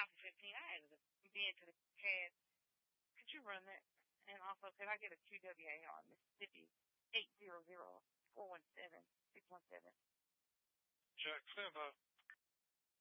for 15. I had to be into the CAD. Could you run that? And also, could I get a QWA on Mississippi 800-417-617? Jack, stand by.